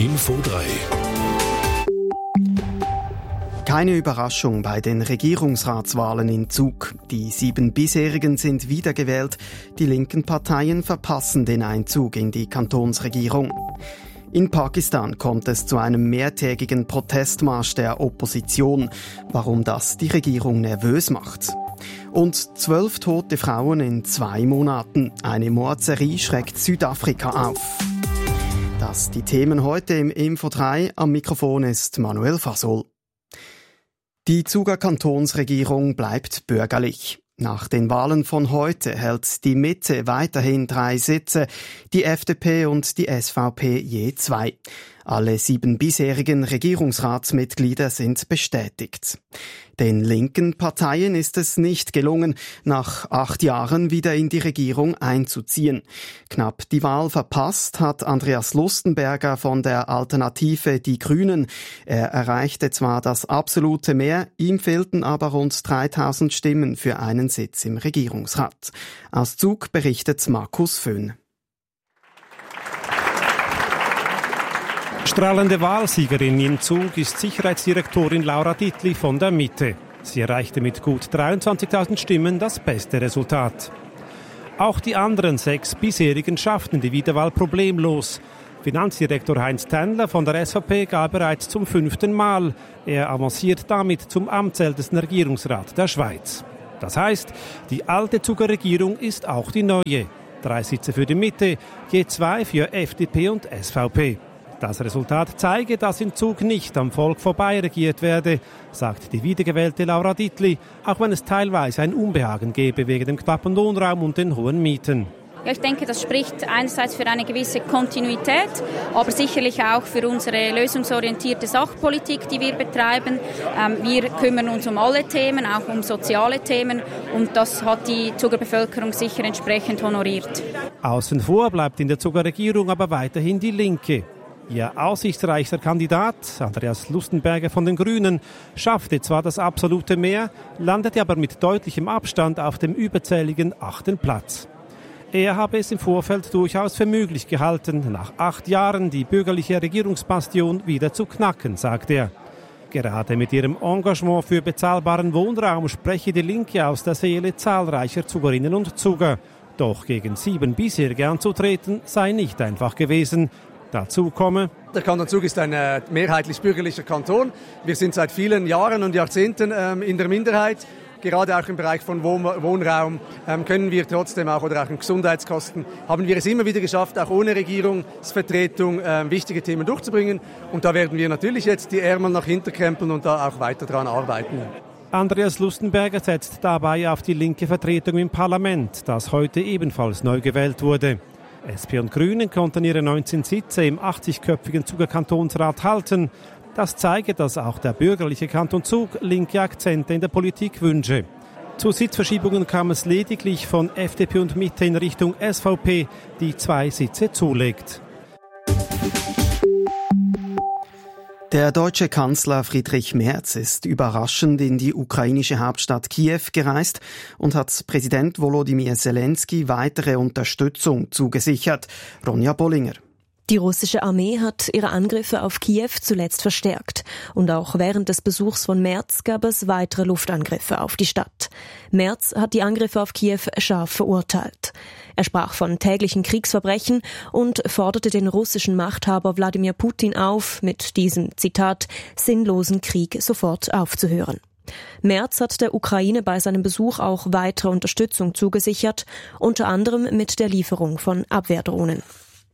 Info 3. Keine Überraschung bei den Regierungsratswahlen in Zug. Die 7 bisherigen sind wiedergewählt. Die linken Parteien verpassen den Einzug in die Kantonsregierung. In Pakistan kommt es zu einem mehrtägigen Protestmarsch der Opposition. Warum das die Regierung nervös macht. Und 12 tote Frauen in 2 Monaten. Eine Mordserie schreckt Südafrika auf. Das die Themen heute im Info 3. Am Mikrofon ist Manuel Fasol. Die Zuger Kantonsregierung bleibt bürgerlich. Nach den Wahlen von heute hält die Mitte weiterhin 3 Sitze, die FDP und die SVP je 2. Alle 7 bisherigen Regierungsratsmitglieder sind bestätigt. Den linken Parteien ist es nicht gelungen, nach 8 Jahren wieder in die Regierung einzuziehen. Knapp die Wahl verpasst hat Andreas Lustenberger von der Alternative Die Grünen. Er erreichte zwar das absolute Mehr, ihm fehlten aber rund 3000 Stimmen für einen Sitz im Regierungsrat. Aus Zug berichtet Markus Föhn. Strahlende Wahlsiegerin in Zug ist Sicherheitsdirektorin Laura Dietli von der Mitte. Sie erreichte mit gut 23.000 Stimmen das beste Resultat. Auch die anderen 6 bisherigen schafften die Wiederwahl problemlos. Finanzdirektor Heinz Tändler von der SVP gab bereits zum 5. Mal. Er avanciert damit zum amtsältesten Regierungsrat der Schweiz. Das heißt, die alte Zuger Regierung ist auch die neue. 3 Sitze für die Mitte, je 2 für FDP und SVP. Das Resultat zeige, dass in Zug nicht am Volk vorbei regiert werde, sagt die wiedergewählte Laura Dietli, auch wenn es teilweise ein Unbehagen gebe wegen dem knappen Lohnraum und den hohen Mieten. Ja, ich denke, das spricht einerseits für eine gewisse Kontinuität, aber sicherlich auch für unsere lösungsorientierte Sachpolitik, die wir betreiben. Wir kümmern uns um alle Themen, auch um soziale Themen, und das hat die Zuger Bevölkerung sicher entsprechend honoriert. Außen vor bleibt in der Zuger Regierung aber weiterhin die Linke. Ihr aussichtsreichster Kandidat, Andreas Lustenberger von den Grünen, schaffte zwar das absolute Mehr, landete aber mit deutlichem Abstand auf dem überzähligen 8. Platz. Er habe es im Vorfeld durchaus für möglich gehalten, nach 8 Jahren die bürgerliche Regierungsbastion wieder zu knacken, sagt er. Gerade mit ihrem Engagement für bezahlbaren Wohnraum spreche die Linke aus der Seele zahlreicher Zugerinnen und Zuger. Doch gegen 7 bisherige anzutreten sei nicht einfach gewesen. Dazu komme: Der Kanton Zug ist ein mehrheitlich bürgerlicher Kanton. Wir sind seit vielen Jahren und Jahrzehnten in der Minderheit. Gerade auch im Bereich von Wohnraum können wir trotzdem auch, oder auch in Gesundheitskosten, haben wir es immer wieder geschafft, auch ohne Regierungsvertretung wichtige Themen durchzubringen. Und da werden wir natürlich jetzt die Ärmel nach hinten krempeln und da auch weiter dran arbeiten. Andreas Lustenberger setzt dabei auf die linke Vertretung im Parlament, das heute ebenfalls neu gewählt wurde. SP und Grünen konnten ihre 19 Sitze im 80-köpfigen Zuger Kantonsrat halten. Das zeige, dass auch der bürgerliche Kanton Zug linke Akzente in der Politik wünsche. Zu Sitzverschiebungen kam es lediglich von FDP und Mitte in Richtung SVP, die 2 Sitze zulegt. Der deutsche Kanzler Friedrich Merz ist überraschend in die ukrainische Hauptstadt Kiew gereist und hat Präsident Volodymyr Zelensky weitere Unterstützung zugesichert. Ronja Bollinger. Die russische Armee hat ihre Angriffe auf Kiew zuletzt verstärkt. Und auch während des Besuchs von Merz gab es weitere Luftangriffe auf die Stadt. Merz hat die Angriffe auf Kiew scharf verurteilt. Er sprach von täglichen Kriegsverbrechen und forderte den russischen Machthaber Wladimir Putin auf, mit diesem, Zitat, sinnlosen Krieg sofort aufzuhören. Merz hat der Ukraine bei seinem Besuch auch weitere Unterstützung zugesichert, unter anderem mit der Lieferung von Abwehrdrohnen.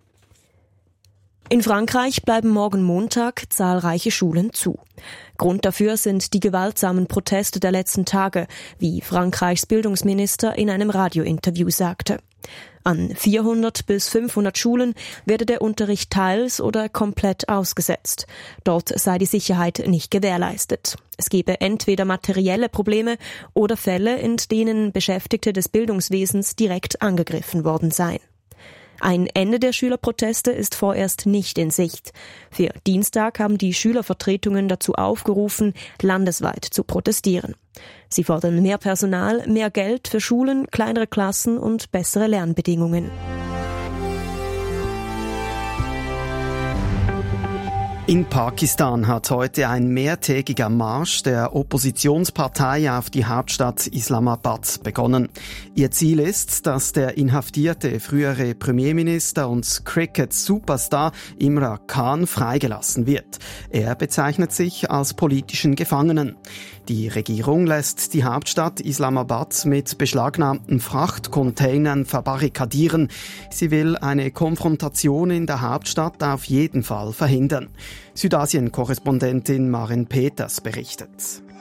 In Frankreich bleiben morgen Montag zahlreiche Schulen zu. Grund dafür sind die gewaltsamen Proteste der letzten Tage, wie Frankreichs Bildungsminister in einem Radiointerview sagte. An 400 bis 500 Schulen werde der Unterricht teils oder komplett ausgesetzt. Dort sei die Sicherheit nicht gewährleistet. Es gebe entweder materielle Probleme oder Fälle, in denen Beschäftigte des Bildungswesens direkt angegriffen worden seien. Ein Ende der Schülerproteste ist vorerst nicht in Sicht. Für Dienstag haben die Schülervertretungen dazu aufgerufen, landesweit zu protestieren. Sie fordern mehr Personal, mehr Geld für Schulen, kleinere Klassen und bessere Lernbedingungen. In Pakistan hat heute ein mehrtägiger Marsch der Oppositionspartei auf die Hauptstadt Islamabad begonnen. Ihr Ziel ist, dass der inhaftierte frühere Premierminister und Cricket-Superstar Imran Khan freigelassen wird. Er bezeichnet sich als politischen Gefangenen. Die Regierung lässt die Hauptstadt Islamabad mit beschlagnahmten Frachtcontainern verbarrikadieren. Sie will eine Konfrontation in der Hauptstadt auf jeden Fall verhindern. Südasien-Korrespondentin Maren Peters berichtet.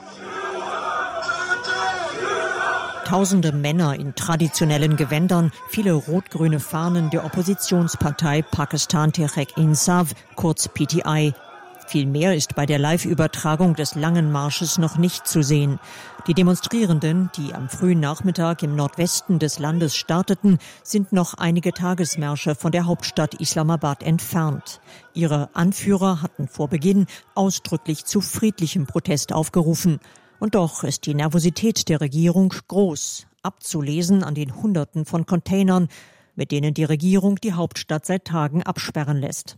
Tausende Männer in traditionellen Gewändern, viele rot-grüne Fahnen der Oppositionspartei Pakistan Tehreek-e-Insaf, kurz PTI. Viel mehr ist bei der Live-Übertragung des langen Marsches noch nicht zu sehen. Die Demonstrierenden, die am frühen Nachmittag im Nordwesten des Landes starteten, sind noch einige Tagesmärsche von der Hauptstadt Islamabad entfernt. Ihre Anführer hatten vor Beginn ausdrücklich zu friedlichem Protest aufgerufen. Und doch ist die Nervosität der Regierung groß, abzulesen an den Hunderten von Containern, mit denen die Regierung die Hauptstadt seit Tagen absperren lässt.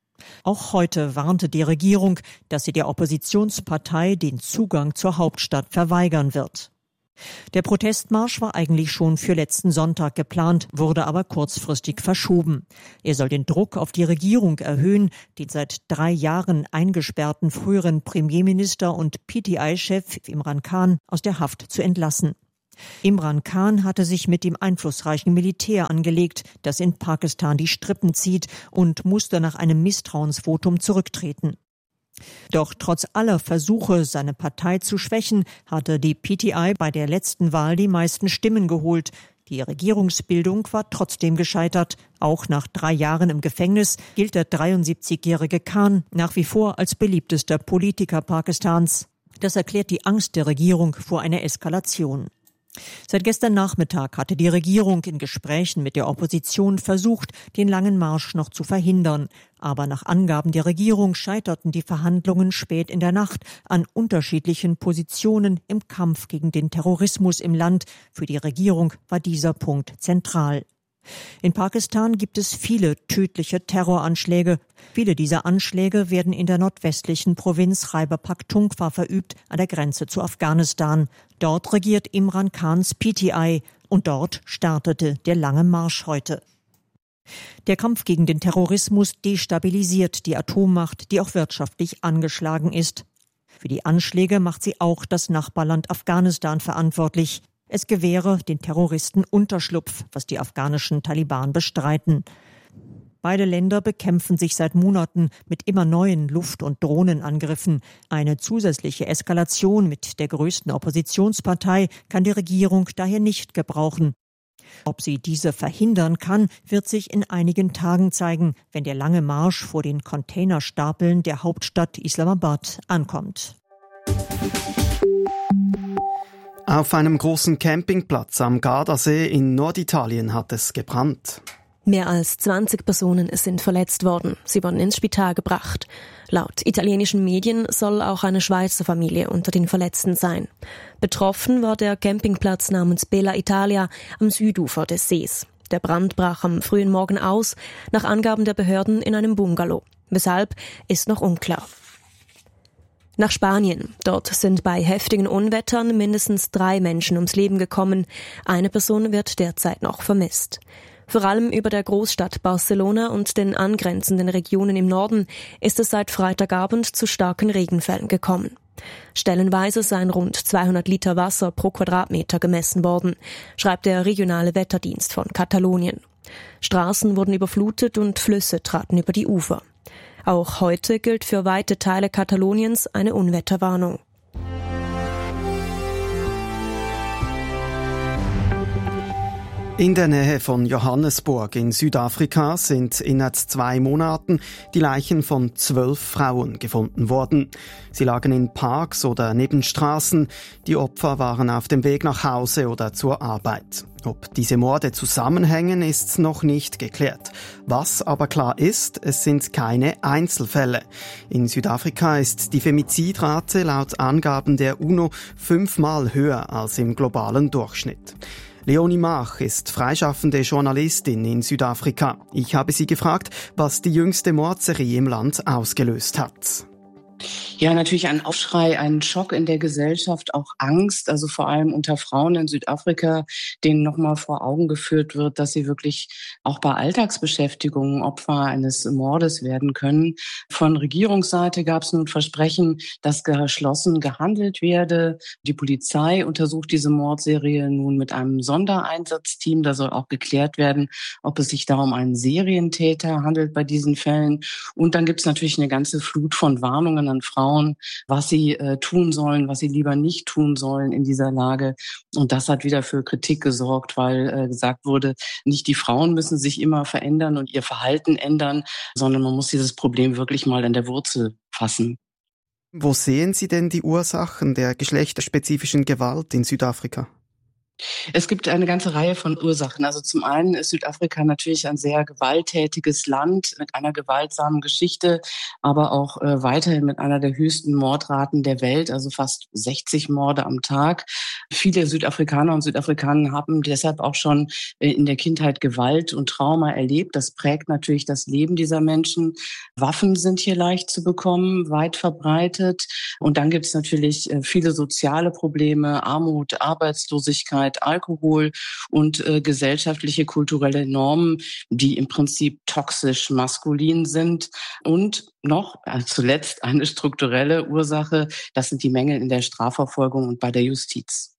Auch heute warnte die Regierung, dass sie der Oppositionspartei den Zugang zur Hauptstadt verweigern wird. Der Protestmarsch war eigentlich schon für letzten Sonntag geplant, wurde aber kurzfristig verschoben. Er soll den Druck auf die Regierung erhöhen, den seit 3 Jahren eingesperrten früheren Premierminister und PTI-Chef Imran Khan aus der Haft zu entlassen. Imran Khan hatte sich mit dem einflussreichen Militär angelegt, das in Pakistan die Strippen zieht, und musste nach einem Misstrauensvotum zurücktreten. Doch trotz aller Versuche, seine Partei zu schwächen, hatte die PTI bei der letzten Wahl die meisten Stimmen geholt. Die Regierungsbildung war trotzdem gescheitert. Auch nach 3 Jahren im Gefängnis gilt der 73-jährige Khan nach wie vor als beliebtester Politiker Pakistans. Das erklärt die Angst der Regierung vor einer Eskalation. Seit gestern Nachmittag hatte die Regierung in Gesprächen mit der Opposition versucht, den langen Marsch noch zu verhindern. Aber nach Angaben der Regierung scheiterten die Verhandlungen spät in der Nacht an unterschiedlichen Positionen im Kampf gegen den Terrorismus im Land. Für die Regierung war dieser Punkt zentral. In Pakistan gibt es viele tödliche Terroranschläge. Viele dieser Anschläge werden in der nordwestlichen Provinz Khyber Pakhtunkhwa verübt, an der Grenze zu Afghanistan. Dort regiert Imran Khans PTI und dort startete der lange Marsch heute. Der Kampf gegen den Terrorismus destabilisiert die Atommacht, die auch wirtschaftlich angeschlagen ist. Für die Anschläge macht sie auch das Nachbarland Afghanistan verantwortlich. Es gewähre den Terroristen Unterschlupf, was die afghanischen Taliban bestreiten. Beide Länder bekämpfen sich seit Monaten mit immer neuen Luft- und Drohnenangriffen. Eine zusätzliche Eskalation mit der größten Oppositionspartei kann die Regierung daher nicht gebrauchen. Ob sie diese verhindern kann, wird sich in einigen Tagen zeigen, wenn der lange Marsch vor den Containerstapeln der Hauptstadt Islamabad ankommt. Auf einem großen Campingplatz am Gardasee in Norditalien hat es gebrannt. Mehr als 20 Personen sind verletzt worden. Sie wurden ins Spital gebracht. Laut italienischen Medien soll auch eine Schweizer Familie unter den Verletzten sein. Betroffen war der Campingplatz namens Bella Italia am Südufer des Sees. Der Brand brach am frühen Morgen aus, nach Angaben der Behörden in einem Bungalow. Weshalb, ist noch unklar. Nach Spanien. Dort sind bei heftigen Unwettern mindestens 3 Menschen ums Leben gekommen. Eine Person wird derzeit noch vermisst. Vor allem über der Großstadt Barcelona und den angrenzenden Regionen im Norden ist es seit Freitagabend zu starken Regenfällen gekommen. Stellenweise seien rund 200 Liter Wasser pro Quadratmeter gemessen worden, schreibt der regionale Wetterdienst von Katalonien. Straßen wurden überflutet und Flüsse traten über die Ufer. Auch heute gilt für weite Teile Kataloniens eine Unwetterwarnung. In der Nähe von Johannesburg in Südafrika sind innerhalb 2 Monaten die Leichen von 12 Frauen gefunden worden. Sie lagen in Parks oder neben Straßen. Die Opfer waren auf dem Weg nach Hause oder zur Arbeit. Ob diese Morde zusammenhängen, ist noch nicht geklärt. Was aber klar ist, es sind keine Einzelfälle. In Südafrika ist die Femizidrate laut Angaben der UNO 5-mal höher als im globalen Durchschnitt. Leonie Mach ist freischaffende Journalistin in Südafrika. Ich habe sie gefragt, was die jüngste Mordserie im Land ausgelöst hat. Ja, natürlich ein Aufschrei, ein Schock in der Gesellschaft, auch Angst, also vor allem unter Frauen in Südafrika, denen nochmal vor Augen geführt wird, dass sie wirklich auch bei Alltagsbeschäftigungen Opfer eines Mordes werden können. Von Regierungsseite gab es nun Versprechen, dass geschlossen gehandelt werde. Die Polizei untersucht diese Mordserie nun mit einem Sondereinsatzteam. Da soll auch geklärt werden, ob es sich da um einen Serientäter handelt bei diesen Fällen. Und dann gibt es natürlich eine ganze Flut von Warnungen an Frauen, was sie tun sollen, was sie lieber nicht tun sollen in dieser Lage. Und das hat wieder für Kritik gesorgt, weil gesagt wurde, nicht die Frauen müssen sich immer verändern und ihr Verhalten ändern, sondern man muss dieses Problem wirklich mal an der Wurzel fassen. Wo sehen Sie denn die Ursachen der geschlechterspezifischen Gewalt in Südafrika? Es gibt eine ganze Reihe von Ursachen. Also zum einen ist Südafrika natürlich ein sehr gewalttätiges Land mit einer gewaltsamen Geschichte, aber auch weiterhin mit einer der höchsten Mordraten der Welt, also fast 60 Morde am Tag. Viele Südafrikaner und Südafrikaner haben deshalb auch schon in der Kindheit Gewalt und Trauma erlebt. Das prägt natürlich das Leben dieser Menschen. Waffen sind hier leicht zu bekommen, weit verbreitet. Und dann gibt es natürlich viele soziale Probleme, Armut, Arbeitslosigkeit, Alkohol und gesellschaftliche, kulturelle Normen, die im Prinzip toxisch maskulin sind. Und noch zuletzt eine strukturelle Ursache, das sind die Mängel in der Strafverfolgung und bei der Justiz.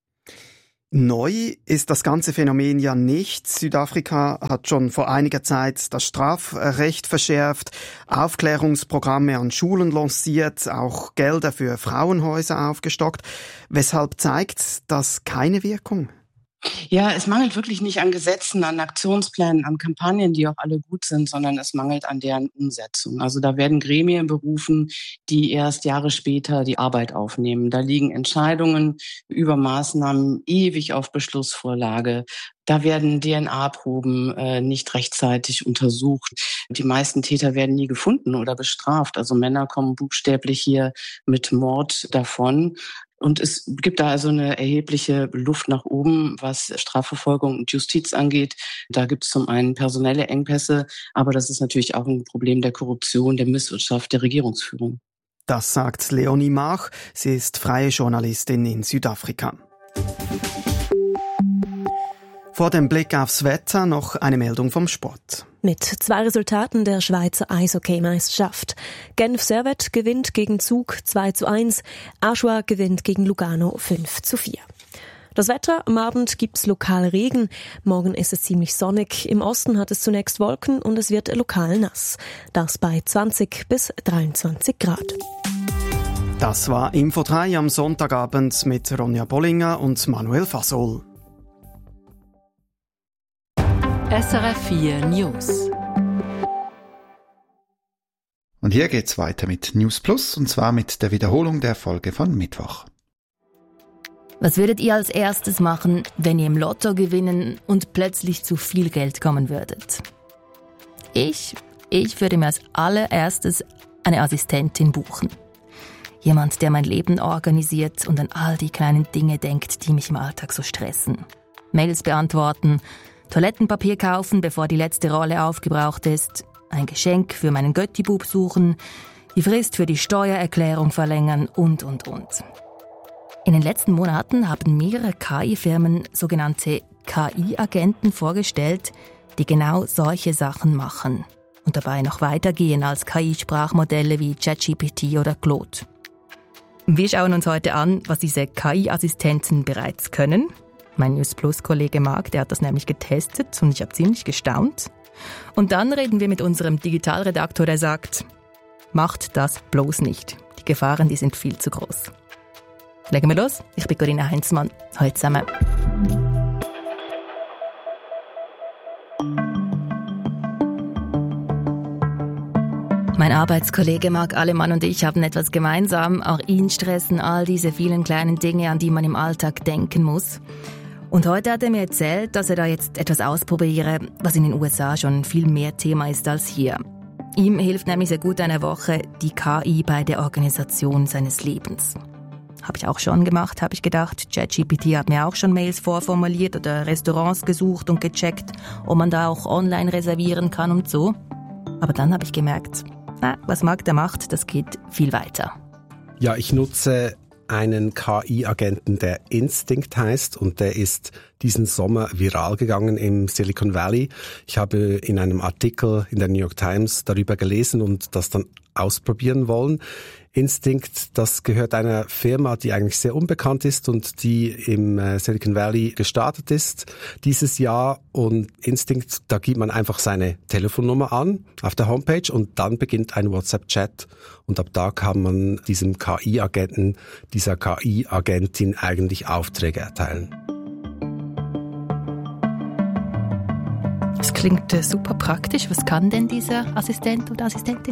Neu ist das ganze Phänomen ja nicht. Südafrika hat schon vor einiger Zeit das Strafrecht verschärft, Aufklärungsprogramme an Schulen lanciert, auch Gelder für Frauenhäuser aufgestockt. Weshalb zeigt das keine Wirkung? Ja, es mangelt wirklich nicht an Gesetzen, an Aktionsplänen, an Kampagnen, die auch alle gut sind, sondern es mangelt an deren Umsetzung. Also da werden Gremien berufen, die erst Jahre später die Arbeit aufnehmen. Da liegen Entscheidungen über Maßnahmen ewig auf Beschlussvorlage. Da werden DNA-Proben nicht rechtzeitig untersucht. Die meisten Täter werden nie gefunden oder bestraft. Also Männer kommen buchstäblich hier mit Mord davon. Und es gibt da also eine erhebliche Luft nach oben, was Strafverfolgung und Justiz angeht. Da gibt es zum einen personelle Engpässe, aber das ist natürlich auch ein Problem der Korruption, der Misswirtschaft, der Regierungsführung. Das sagt Leonie Mach. Sie ist freie Journalistin in Südafrika. Vor dem Blick aufs Wetter noch eine Meldung vom Sport. Mit 2 Resultaten der Schweizer Eishockey-Meisterschaft. Genf Servette gewinnt gegen Zug 2:1, Aschua gewinnt gegen Lugano 5:4. Das Wetter: am Abend gibt's lokal Regen, morgen ist es ziemlich sonnig, im Osten hat es zunächst Wolken und es wird lokal nass. Das bei 20 bis 23 Grad. Das war Info 3 am Sonntagabend mit Ronja Bollinger und Manuel Fasol. SRF 4 News. Und hier geht's weiter mit News Plus, und zwar mit der Wiederholung der Folge von Mittwoch. Was würdet ihr als erstes machen, wenn ihr im Lotto gewinnen und plötzlich zu viel Geld kommen würdet? Ich würde mir als allererstes eine Assistentin buchen. Jemand, der mein Leben organisiert und an all die kleinen Dinge denkt, die mich im Alltag so stressen. Mails beantworten, Toilettenpapier kaufen, bevor die letzte Rolle aufgebraucht ist, ein Geschenk für meinen Göttibub suchen, die Frist für die Steuererklärung verlängern und. In den letzten Monaten haben mehrere KI-Firmen sogenannte KI-Agenten vorgestellt, die genau solche Sachen machen und dabei noch weitergehen als KI-Sprachmodelle wie ChatGPT oder Claude. Wir schauen uns heute an, was diese KI-Assistenten bereits können. Mein News Plus-Kollege Marc, der hat das nämlich getestet und ich habe ziemlich gestaunt. Und dann reden wir mit unserem Digitalredaktor, der sagt, macht das bloß nicht. Die Gefahren, die sind viel zu groß. Legen wir los. Ich bin Corinna Heinzmann. Hallo zusammen. Mein Arbeitskollege Marc Alemann und ich haben etwas gemeinsam. Auch ihn stressen all diese vielen kleinen Dinge, an die man im Alltag denken muss. Und heute hat er mir erzählt, dass er da jetzt etwas ausprobiere, was in den USA schon viel mehr Thema ist als hier. Ihm hilft nämlich seit gut einer Woche die KI bei der Organisation seines Lebens. Habe ich auch schon gemacht, habe ich gedacht. ChatGPT hat mir auch schon Mails vorformuliert oder Restaurants gesucht und gecheckt, ob man da auch online reservieren kann und so. Aber dann habe ich gemerkt, was Magda macht, das geht viel weiter. Ja, ich nutze einen KI-Agenten, der Instinct heißt, und der ist diesen Sommer viral gegangen im Silicon Valley. Ich habe in einem Artikel in der New York Times darüber gelesen und das dann ausprobieren wollen. Instinct, das gehört einer Firma, die eigentlich sehr unbekannt ist und die im Silicon Valley gestartet ist dieses Jahr. Und Instinct, da gibt man einfach seine Telefonnummer an auf der Homepage und dann beginnt ein WhatsApp-Chat. Und ab da kann man diesem KI-Agenten, dieser KI-Agentin eigentlich Aufträge erteilen. Das klingt super praktisch. Was kann denn dieser Assistent oder Assistentin?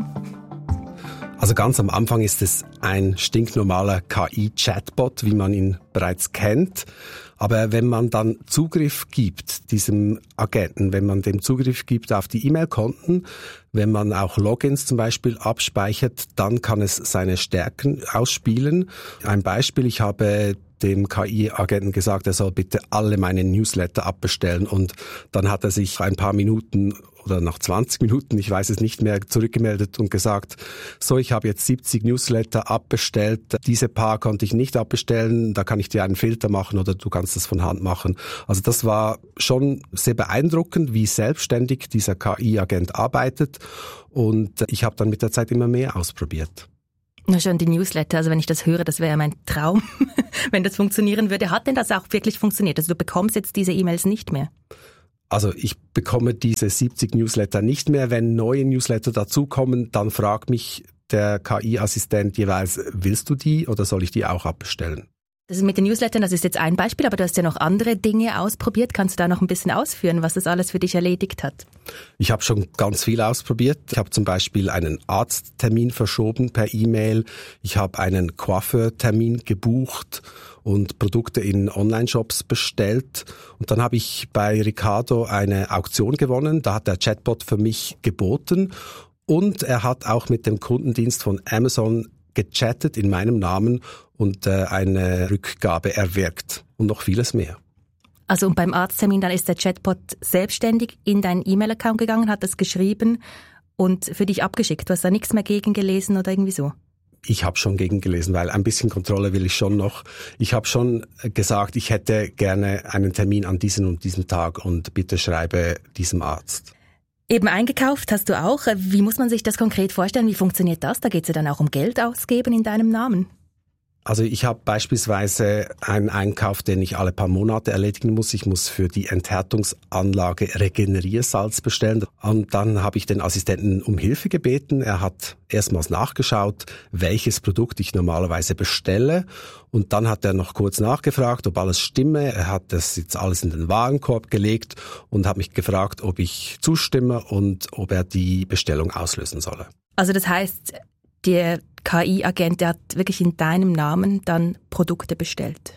Also ganz am Anfang ist es ein stinknormaler KI-Chatbot, wie man ihn bereits kennt. Aber wenn man dann Zugriff gibt, diesem Agenten, wenn man dem Zugriff gibt auf die E-Mail-Konten, wenn man auch Logins zum Beispiel abspeichert, dann kann es seine Stärken ausspielen. Ein Beispiel, ich habe dem KI-Agenten gesagt, er soll bitte alle meine Newsletter abbestellen und dann hat er sich ein paar Minuten oder nach 20 Minuten, ich weiß es nicht mehr, zurückgemeldet und gesagt, so, ich habe jetzt 70 Newsletter abbestellt, diese paar konnte ich nicht abbestellen, da kann ich dir einen Filter machen oder du kannst das von Hand machen. Also das war schon sehr beeindruckend, wie selbstständig dieser KI-Agent arbeitet und ich habe dann mit der Zeit immer mehr ausprobiert. Na schon, die Newsletter, also wenn ich das höre, das wäre ja mein Traum, wenn das funktionieren würde. Hat denn das auch wirklich funktioniert? Also du bekommst jetzt diese E-Mails nicht mehr? Also ich bekomme diese 70 Newsletter nicht mehr. Wenn neue Newsletter dazukommen, dann fragt mich der KI-Assistent jeweils, willst du die oder soll ich die auch abbestellen? Das ist mit den Newslettern, das ist jetzt ein Beispiel, aber du hast ja noch andere Dinge ausprobiert. Kannst du da noch ein bisschen ausführen, was das alles für dich erledigt hat? Ich habe schon ganz viel ausprobiert. Ich habe zum Beispiel einen Arzttermin verschoben per E-Mail. Ich habe einen Coiffeurtermin gebucht und Produkte in Online-Shops bestellt. Und dann habe ich bei Ricardo eine Auktion gewonnen. Da hat der Chatbot für mich geboten. Und er hat auch mit dem Kundendienst von Amazon gechattet in meinem Namen und eine Rückgabe erwirkt und noch vieles mehr. Also und beim Arzttermin, dann ist der Chatbot selbstständig in deinen E-Mail-Account gegangen, hat das geschrieben und für dich abgeschickt. Du hast da nichts mehr gegengelesen oder irgendwie so? Ich habe schon gegengelesen, weil ein bisschen Kontrolle will ich schon noch. Ich habe schon gesagt, ich hätte gerne einen Termin an diesem und diesem Tag und bitte schreibe diesem Arzt. Eben eingekauft hast du auch. Wie muss man sich das konkret vorstellen? Wie funktioniert das? Da geht es ja dann auch um Geld ausgeben in deinem Namen. Also ich habe beispielsweise einen Einkauf, den ich alle paar Monate erledigen muss. Ich muss für die Enthärtungsanlage Regeneriersalz bestellen. Und dann habe ich den Assistenten um Hilfe gebeten. Er hat erstmals nachgeschaut, welches Produkt ich normalerweise bestelle. Und dann hat er noch kurz nachgefragt, ob alles stimme. Er hat das jetzt alles in den Warenkorb gelegt und hat mich gefragt, ob ich zustimme und ob er die Bestellung auslösen solle. Also das heißt, der KI-Agent, der hat wirklich in deinem Namen dann Produkte bestellt?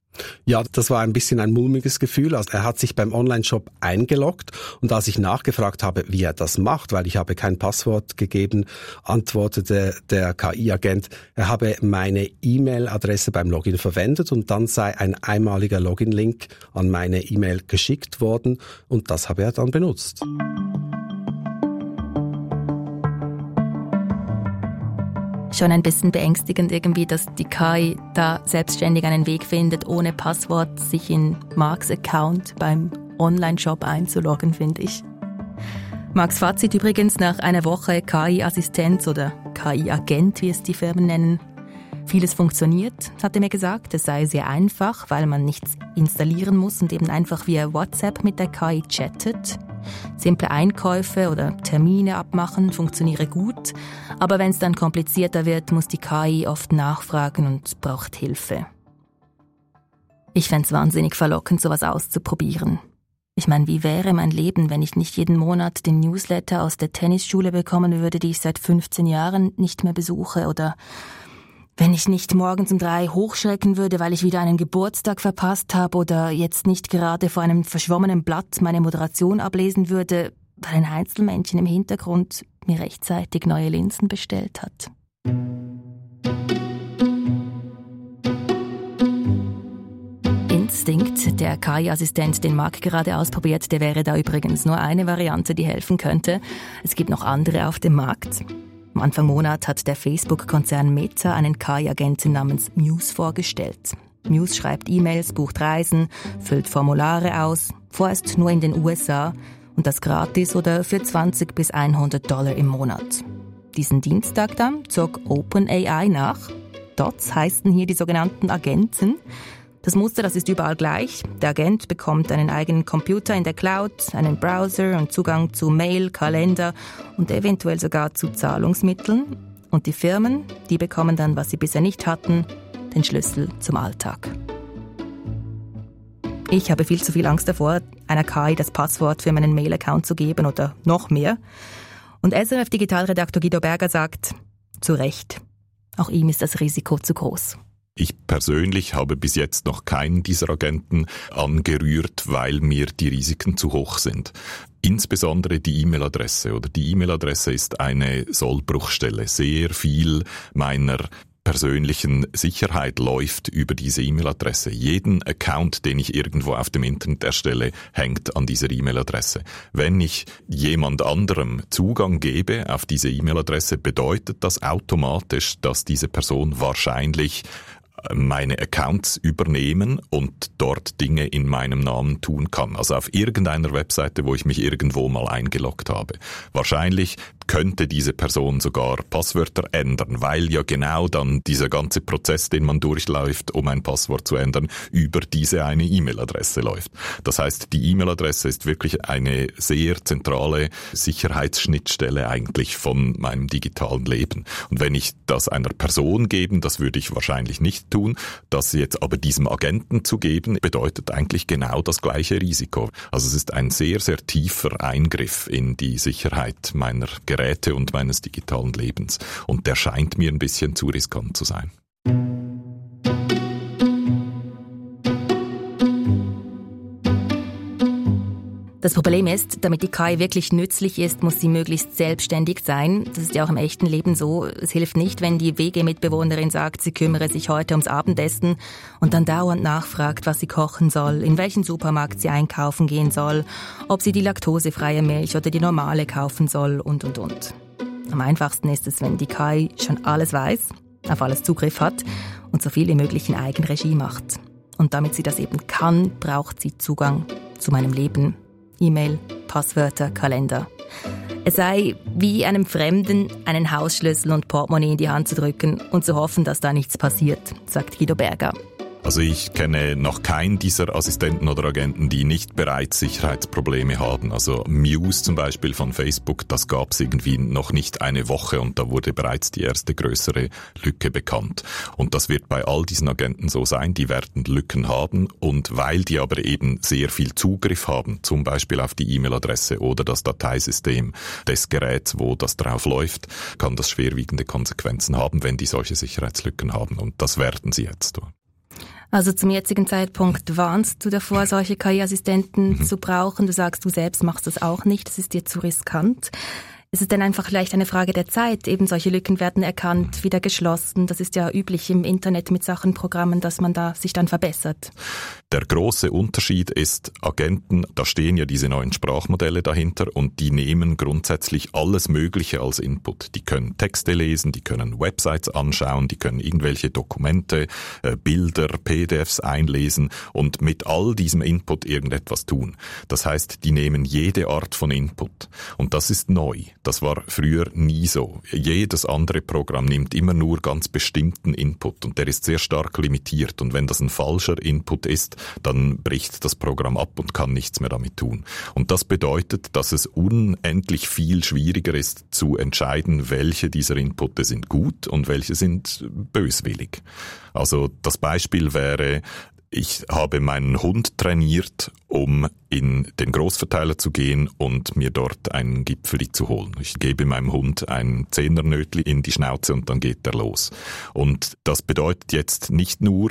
Ja, das war ein bisschen ein mulmiges Gefühl. Also er hat sich beim Online-Shop eingeloggt und als ich nachgefragt habe, wie er das macht, weil ich habe kein Passwort gegeben, antwortete der KI-Agent, er habe meine E-Mail-Adresse beim Login verwendet und dann sei ein einmaliger Login-Link an meine E-Mail geschickt worden und das habe er dann benutzt. Schon ein bisschen beängstigend irgendwie, dass die KI da selbstständig einen Weg findet, ohne Passwort sich in Marks Account beim Online-Shop einzuloggen, finde ich. Marks Fazit übrigens nach einer Woche KI-Assistenz oder KI-Agent, wie es die Firmen nennen. Vieles funktioniert, hat er mir gesagt. Es sei sehr einfach, weil man nichts installieren muss und eben einfach via WhatsApp mit der KI chattet. Simple Einkäufe oder Termine abmachen funktioniere gut, aber wenn es dann komplizierter wird, muss die KI oft nachfragen und braucht Hilfe. Ich fänd's wahnsinnig verlockend, sowas auszuprobieren. Ich meine, wie wäre mein Leben, wenn ich nicht jeden Monat den Newsletter aus der Tennisschule bekommen würde, die ich seit 15 Jahren nicht mehr besuche, oder wenn ich nicht morgens um 3 hochschrecken würde, weil ich wieder einen Geburtstag verpasst habe oder jetzt nicht gerade vor einem verschwommenen Blatt meine Moderation ablesen würde, weil ein Einzelmännchen im Hintergrund mir rechtzeitig neue Linsen bestellt hat. Instinct, der KI-Assistent, den Marc gerade ausprobiert, der wäre da übrigens nur eine Variante, die helfen könnte. Es gibt noch andere auf dem Markt. Am Anfang Monat hat der Facebook-Konzern Meta einen KI-Agenten namens Muse vorgestellt. Muse schreibt E-Mails, bucht Reisen, füllt Formulare aus, vorerst nur in den USA und das gratis oder für $20 bis $100 im Monat. Diesen Dienstag dann zog OpenAI nach. Dots heißen hier die sogenannten Agenten. Das Muster, das ist überall gleich. Der Agent bekommt einen eigenen Computer in der Cloud, einen Browser und Zugang zu Mail, Kalender und eventuell sogar zu Zahlungsmitteln. Und die Firmen, die bekommen dann, was sie bisher nicht hatten, den Schlüssel zum Alltag. Ich habe viel zu viel Angst davor, einer KI das Passwort für meinen Mail-Account zu geben oder noch mehr. Und SRF-Digitalredaktor Guido Berger sagt, zu Recht, auch ihm ist das Risiko zu groß. Ich persönlich habe bis jetzt noch keinen dieser Agenten angerührt, weil mir die Risiken zu hoch sind. Insbesondere die E-Mail-Adresse oder die E-Mail-Adresse ist eine Sollbruchstelle. Sehr viel meiner persönlichen Sicherheit läuft über diese E-Mail-Adresse. Jeden Account, den ich irgendwo auf dem Internet erstelle, hängt an dieser E-Mail-Adresse. Wenn ich jemand anderem Zugang gebe auf diese E-Mail-Adresse, bedeutet das automatisch, dass diese Person wahrscheinlich meine Accounts übernehmen und dort Dinge in meinem Namen tun kann. Also auf irgendeiner Webseite, wo ich mich irgendwo mal eingeloggt habe. Wahrscheinlich könnte diese Person sogar Passwörter ändern, weil ja genau dann dieser ganze Prozess, den man durchläuft, um ein Passwort zu ändern, über diese eine E-Mail-Adresse läuft. Das heißt, die E-Mail-Adresse ist wirklich eine sehr zentrale Sicherheitsschnittstelle eigentlich von meinem digitalen Leben. Und wenn ich das einer Person gebe, das würde ich wahrscheinlich nicht tun, das jetzt aber diesem Agenten zu geben, bedeutet eigentlich genau das gleiche Risiko. Also es ist ein sehr, sehr tiefer Eingriff in die Sicherheit meiner Geräte und meines digitalen Lebens. Und der scheint mir ein bisschen zu riskant zu sein. Das Problem ist, damit die KI wirklich nützlich ist, muss sie möglichst selbstständig sein. Das ist ja auch im echten Leben so. Es hilft nicht, wenn die WG-Mitbewohnerin sagt, sie kümmere sich heute ums Abendessen und dann dauernd nachfragt, was sie kochen soll, in welchen Supermarkt sie einkaufen gehen soll, ob sie die laktosefreie Milch oder die normale kaufen soll und. Am einfachsten ist es, wenn die KI schon alles weiß, auf alles Zugriff hat und so viel wie möglich in Eigenregie macht. Und damit sie das eben kann, braucht sie Zugang zu meinem Leben. E-Mail, Passwörter, Kalender. Es sei wie einem Fremden einen Hausschlüssel und Portemonnaie in die Hand zu drücken und zu hoffen, dass da nichts passiert, sagt Guido Berger. Also ich kenne noch keinen dieser Assistenten oder Agenten, die nicht bereits Sicherheitsprobleme haben. Also Muse zum Beispiel von Facebook, das gab es irgendwie noch nicht eine Woche und da wurde bereits die erste größere Lücke bekannt. Und das wird bei all diesen Agenten so sein, die werden Lücken haben und weil die aber eben sehr viel Zugriff haben, zum Beispiel auf die E-Mail-Adresse oder das Dateisystem des Geräts, wo das drauf läuft, kann das schwerwiegende Konsequenzen haben, wenn die solche Sicherheitslücken haben und das werden sie jetzt tun. Also zum jetzigen Zeitpunkt warnst du davor, solche KI-Assistenten zu brauchen. Du sagst, du selbst machst das auch nicht, das ist dir zu riskant. Ist es denn einfach vielleicht eine Frage der Zeit? Eben solche Lücken werden erkannt, wieder geschlossen. Das ist ja üblich im Internet mit Programmen, dass man da sich dann verbessert. Der große Unterschied ist, Agenten, da stehen ja diese neuen Sprachmodelle dahinter und die nehmen grundsätzlich alles Mögliche als Input. Die können Texte lesen, die können Websites anschauen, die können irgendwelche Dokumente, Bilder, PDFs einlesen und mit all diesem Input irgendetwas tun. Das heißt, die nehmen jede Art von Input und das ist neu. Das war früher nie so. Jedes andere Programm nimmt immer nur ganz bestimmten Input und der ist sehr stark limitiert. Und wenn das ein falscher Input ist, dann bricht das Programm ab und kann nichts mehr damit tun. Und das bedeutet, dass es unendlich viel schwieriger ist zu entscheiden, welche dieser Inputs sind gut und welche sind böswillig. Also das Beispiel wäre, ich habe meinen Hund trainiert, um in den Großverteiler zu gehen und mir dort einen Gipfeli zu holen. Ich gebe meinem Hund ein Zehnernötli in die Schnauze und dann geht er los. Und das bedeutet jetzt nicht nur,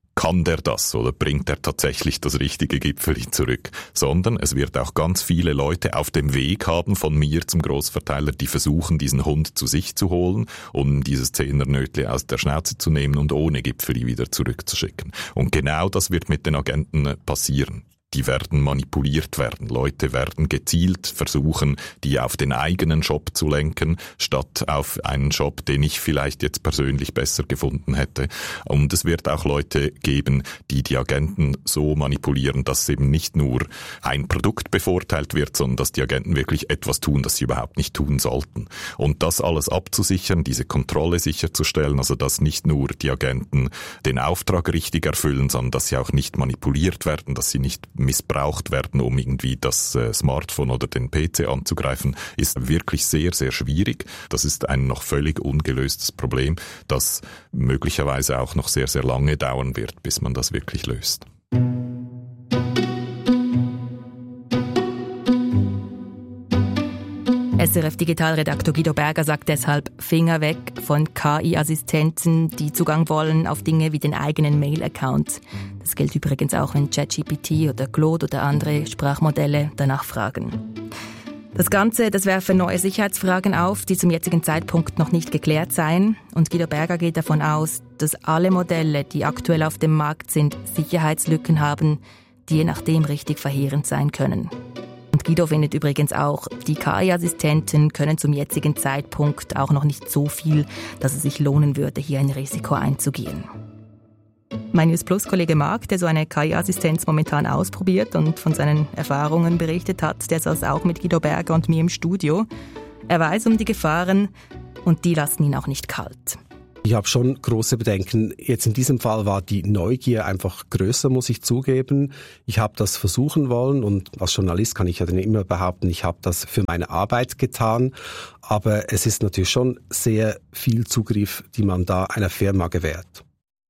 kann der das oder bringt er tatsächlich das richtige Gipfeli zurück, sondern es wird auch ganz viele Leute auf dem Weg haben von mir zum Großverteiler, die versuchen, diesen Hund zu sich zu holen, um dieses 10er-Nötli aus der Schnauze zu nehmen und ohne Gipfeli wieder zurückzuschicken. Und genau das wird mit den Agenten passieren. Die werden manipuliert werden. Leute werden gezielt versuchen, die auf den eigenen Shop zu lenken, statt auf einen Shop, den ich vielleicht jetzt persönlich besser gefunden hätte. Und es wird auch Leute geben, die die Agenten so manipulieren, dass eben nicht nur ein Produkt bevorteilt wird, sondern dass die Agenten wirklich etwas tun, das sie überhaupt nicht tun sollten. Und das alles abzusichern, diese Kontrolle sicherzustellen, also dass nicht nur die Agenten den Auftrag richtig erfüllen, sondern dass sie auch nicht manipuliert werden, dass sie nicht missbraucht werden, um irgendwie das Smartphone oder den PC anzugreifen, ist wirklich sehr, sehr schwierig. Das ist ein noch völlig ungelöstes Problem, das möglicherweise auch noch sehr, sehr lange dauern wird, bis man das wirklich löst. SRF-Digitalredaktor Guido Berger sagt deshalb Finger weg von KI-Assistenten, die Zugang wollen auf Dinge wie den eigenen Mail-Account. Das gilt übrigens auch, wenn ChatGPT oder Claude oder andere Sprachmodelle danach fragen. Das Ganze, das werfe neue Sicherheitsfragen auf, die zum jetzigen Zeitpunkt noch nicht geklärt seien. Und Guido Berger geht davon aus, dass alle Modelle, die aktuell auf dem Markt sind, Sicherheitslücken haben, die je nachdem richtig verheerend sein können. Und Guido findet übrigens auch, die KI-Assistenten können zum jetzigen Zeitpunkt auch noch nicht so viel, dass es sich lohnen würde, hier ein Risiko einzugehen. Mein News Plus Kollege Marc, der so eine KI-Assistenz momentan ausprobiert und von seinen Erfahrungen berichtet hat, der saß auch mit Guido Berger und mir im Studio. Er weiß um die Gefahren und die lassen ihn auch nicht kalt. Ich habe schon große Bedenken. Jetzt in diesem Fall war die Neugier einfach größer, muss ich zugeben. Ich habe das versuchen wollen und als Journalist kann ich ja dann immer behaupten, ich habe das für meine Arbeit getan. Aber es ist natürlich schon sehr viel Zugriff, die man da einer Firma gewährt.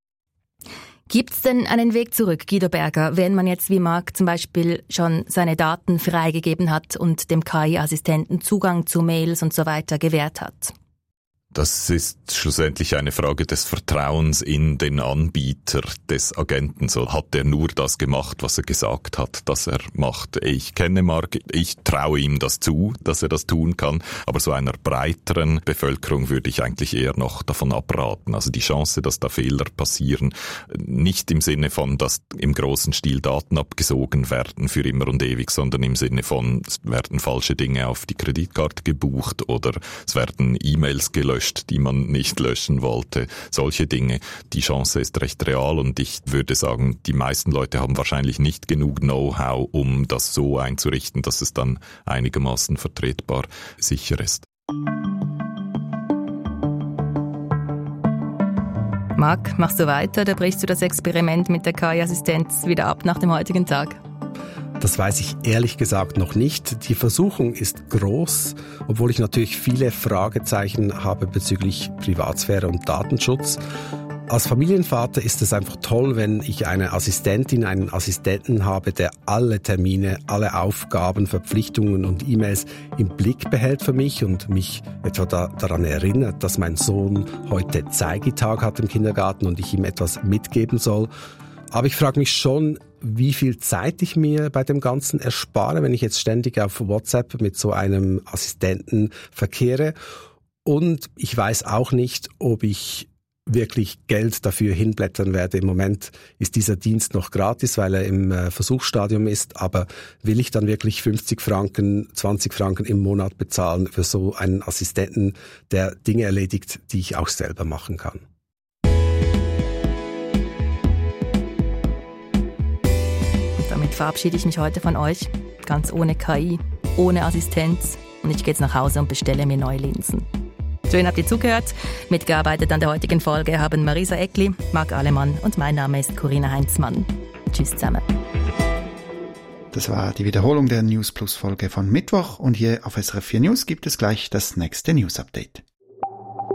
Gibt es denn einen Weg zurück, Guido Berger, wenn man jetzt wie Marc zum Beispiel schon seine Daten freigegeben hat und dem KI-Assistenten Zugang zu Mails und so weiter gewährt hat? Das ist schlussendlich eine Frage des Vertrauens in den Anbieter des Agenten. So hat er nur das gemacht, was er gesagt hat, dass er macht. Ich kenne Marc, ich traue ihm das zu, dass er das tun kann, aber so einer breiteren Bevölkerung würde ich eigentlich eher noch davon abraten. Also die Chance, dass da Fehler passieren, nicht im Sinne von, dass im großen Stil Daten abgesogen werden für immer und ewig, sondern im Sinne von, es werden falsche Dinge auf die Kreditkarte gebucht oder es werden E-Mails gelöscht, die man nicht löschen wollte. Solche Dinge. Die Chance ist recht real und ich würde sagen, die meisten Leute haben wahrscheinlich nicht genug Know-how, um das so einzurichten, dass es dann einigermaßen vertretbar sicher ist. Marc, machst du weiter oder brichst du das Experiment mit der KI-Assistenz wieder ab nach dem heutigen Tag? Das weiß ich ehrlich gesagt noch nicht. Die Versuchung ist groß, obwohl ich natürlich viele Fragezeichen habe bezüglich Privatsphäre und Datenschutz. Als Familienvater ist es einfach toll, wenn ich eine Assistentin, einen Assistenten habe, der alle Termine, alle Aufgaben, Verpflichtungen und E-Mails im Blick behält für mich und mich etwa daran erinnert, dass mein Sohn heute Zeigetag hat im Kindergarten und ich ihm etwas mitgeben soll. Aber ich frage mich schon, wie viel Zeit ich mir bei dem Ganzen erspare, wenn ich jetzt ständig auf WhatsApp mit so einem Assistenten verkehre. Und ich weiß auch nicht, ob ich wirklich Geld dafür hinblättern werde. Im Moment ist dieser Dienst noch gratis, weil er im Versuchsstadium ist. Aber will ich dann wirklich 50 Franken, 20 Franken im Monat bezahlen für so einen Assistenten, der Dinge erledigt, die ich auch selber machen kann? Damit verabschiede ich mich heute von euch, ganz ohne KI, ohne Assistenz und ich gehe jetzt nach Hause und bestelle mir neue Linsen. Schön habt ihr zugehört. Mitgearbeitet an der heutigen Folge haben Marisa Eckli, Marc Alemann und mein Name ist Corinna Heinzmann. Tschüss zusammen. Das war die Wiederholung der News Plus Folge von Mittwoch und hier auf SRF 4 News gibt es gleich das nächste News Update.